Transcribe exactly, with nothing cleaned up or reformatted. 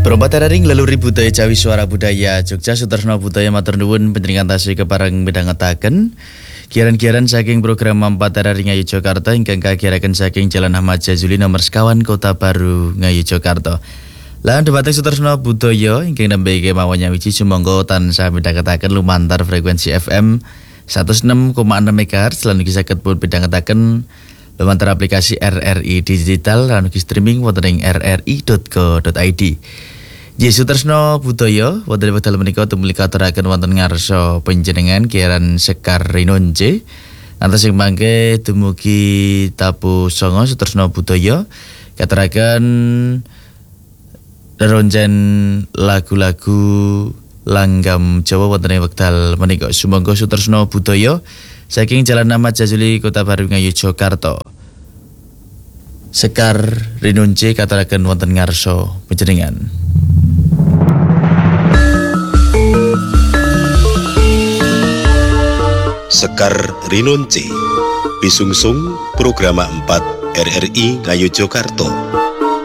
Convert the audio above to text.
Perompat ring laluri budaya Jawi Suara Budaya Jogja Sutresno Budaya matur nuwun panjenengan tasih kepareng midhangetaken kiaran-kiaran saking program Mampat ring Ngayu Jakarta ingkang kagiyaraken saking Jalan Ahmad Jazuli nomor sekawan Kota Baru Ngayu Jakarta. Lan dhumateng Sutresno Budaya ingkang nembe kemawon nyawiji sumangga tansah midhangetaken lumantar frekuensi F M seratus enam koma enam megahertz lan ugi saged pun midhangetaken lumantar aplikasi R R I Digital lan ugi streaming wonten ing r r i dot co dot i d. Yesus Tresno Budaya wonten wekdal menika tumuli katuraken wonten ngarsa panjenengan kiaran Sekar Rinonce antos sing mangke dumugi tabu songo Sutresno Budaya katuraken ronjen lagu-lagu langgam Jawa wonten ing wekdal menika sumangga Sutresno Budaya saking Jalan Ahmad Jazuli Kota Baru Ngayu Jakarta. Sekar Rinonce katuraken wonten ngarsa panjenengan. Sekar Rinonce Bisungsung Programa empat R R I Ngayu Jakarta.